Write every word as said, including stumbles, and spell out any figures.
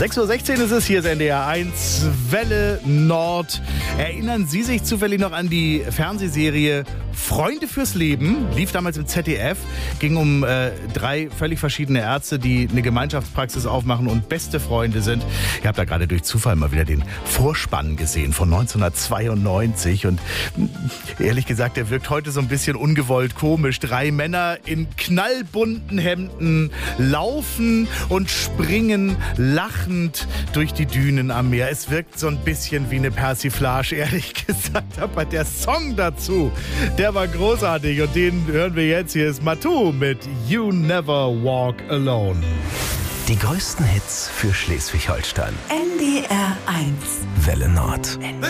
sechs Uhr sechzehn ist es, hier ist N D R eins, Welle Nord. Erinnern Sie sich zufällig noch an die Fernsehserie Freunde fürs Leben? Lief damals im Z D F, ging um äh, drei völlig verschiedene Ärzte, die eine Gemeinschaftspraxis aufmachen und beste Freunde sind. Ihr habt da gerade durch Zufall mal wieder den Vorspann gesehen von neunzehnhundertzweiundneunzig und ehrlich gesagt, der wirkt heute so ein bisschen ungewollt komisch. Drei Männer in knallbunten Hemden laufen und springen lachend durch die Dünen am Meer. Es wirkt so ein bisschen wie eine Persiflage, ehrlich gesagt. Aber der Song dazu, der war großartig und den hören wir jetzt. Hier ist Matu mit You Never Walk Alone. Die größten Hits für Schleswig-Holstein. N D R eins. Welle Nord.